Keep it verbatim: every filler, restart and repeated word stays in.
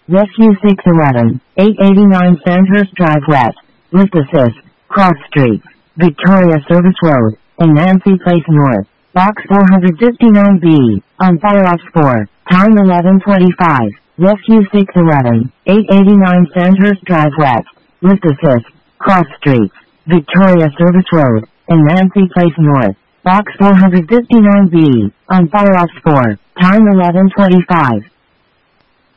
Rescue six eleven, eight eighty-nine Sandhurst Drive West, Lift Assist, Cross Street, Victoria Service Road, and Nancy Place North, Box four fifty-nine B, on fire ops four, time eleven twenty-five. Rescue six eleven, eight eighty-nine Sandhurst Drive West, Lift Assist, Cross Street, Victoria Service Road, and Nancy Place North, Box four fifty-nine B, on fire ops four, time eleven twenty-five.